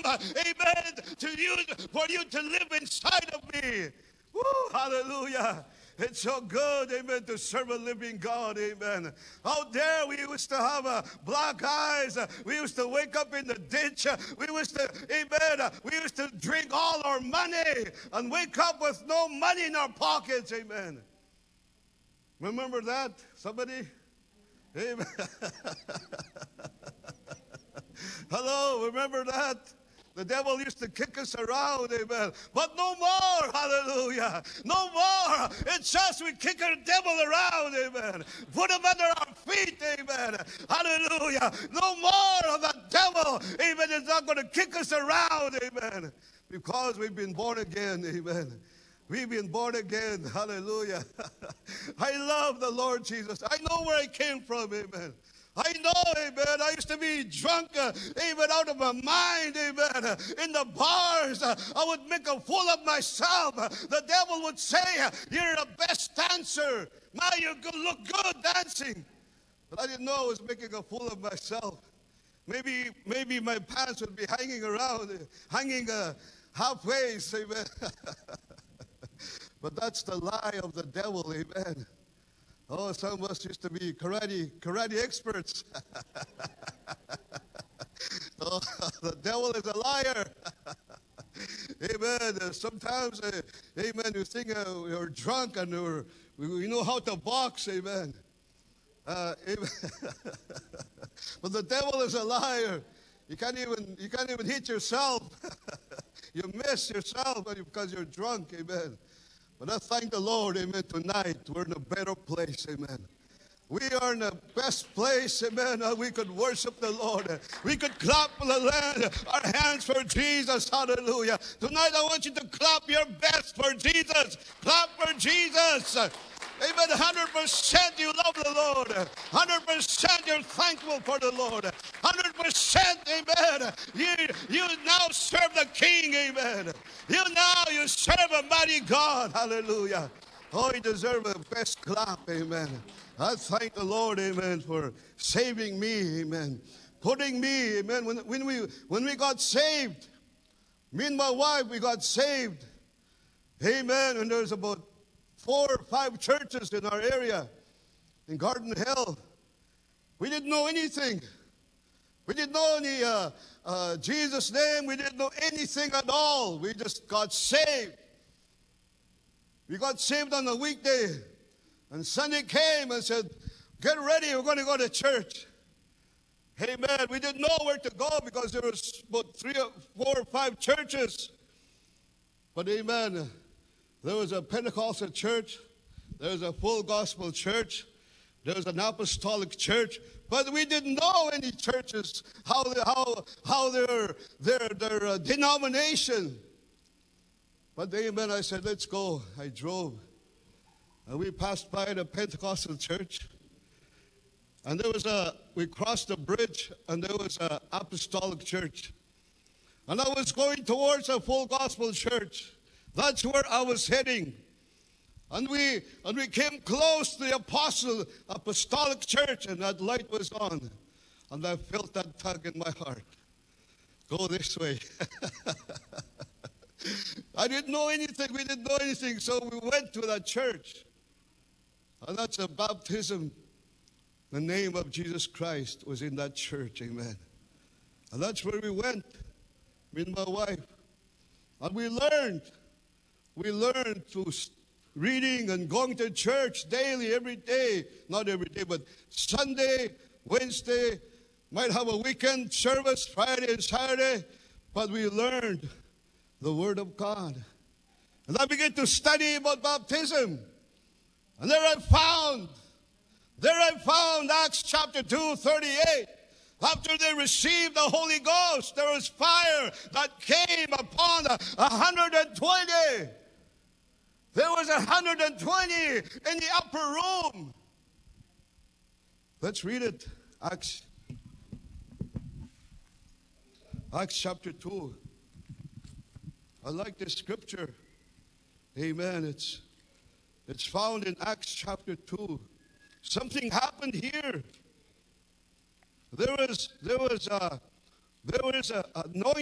amen, to you, for you to live inside of me. Woo, hallelujah. It's so good, amen, to serve a living God, amen. Out there, we used to have black eyes. We used to wake up in the ditch. We used to, amen, we used to drink all our money and wake up with no money in our pockets, amen. Remember that? Somebody? Amen. Hello, remember that? The devil used to kick us around, amen. But no more, hallelujah. No more. It's just we kick our devil around, amen. Put him under our feet, amen. Hallelujah. No more of that devil, amen. It's not going to kick us around, amen. Because we've been born again, amen. We've been born again, hallelujah. I love the Lord Jesus. I know where I came from, amen. I know, amen, I used to be drunk, amen, out of my mind, amen, in the bars. I would make a fool of myself. The devil would say, you're the best dancer. Now you look good dancing. But I didn't know I was making a fool of myself. Maybe my pants would be hanging around, hanging halfway, amen. But that's the lie of the devil, amen. Oh, some of us used to be karate experts. Oh, the devil is a liar. Amen. Sometimes, amen, you think you're drunk and we know how to box, amen. Amen. But the devil is a liar. You can't even hit yourself. You miss yourself because you're drunk, amen. But I thank the Lord, amen, tonight we're in a better place, amen. We are in the best place, amen. We could worship the Lord. We could clap our hands for Jesus, hallelujah. Tonight I want you to clap your best for Jesus. Clap for Jesus. Amen. 100% you love the Lord. 100% you're thankful for the Lord. 100%, amen. You now serve the King, amen. You serve a mighty God, hallelujah. Oh, you deserve a best clap, amen. I thank the Lord, amen, for saving me, amen. Putting me, amen. When we got saved, me and my wife, we got saved, amen. And there's about 4 or 5 churches in our area, in Garden Hill. We didn't know anything. We didn't know any Jesus' name. We didn't know anything at all. We just got saved. We got saved on a weekday. And Sunday came and said, get ready, we're going to go to church. Amen. We didn't know where to go because there was about 3 or 4 or 5 churches. But amen. There was a Pentecostal church. There was a full gospel church. There was an apostolic church. But we didn't know any churches, how their denomination. But amen, I said, let's go. I drove. And we passed by the Pentecostal church. And we crossed the bridge, and there was an apostolic church. And I was going towards a full gospel church. That's where I was heading. And we came close to the apostolic church, and that light was on. And I felt that tug in my heart. Go this way. I didn't know anything. We didn't know anything. So we went to that church. And that's a baptism. The name of Jesus Christ was in that church. Amen. And that's where we went, me and my wife. And we learned through reading and going to church daily, every day. Not every day, but Sunday, Wednesday, might have a weekend service, Friday and Saturday. But we learned the Word of God. And I began to study about baptism. And there I found Acts chapter 2:38. After they received the Holy Ghost, there was fire that came upon 120. There was 120 in the upper room. Let's read it. Acts chapter 2. I like this scripture. Amen. It's found in Acts chapter 2. Something happened here. There was anointing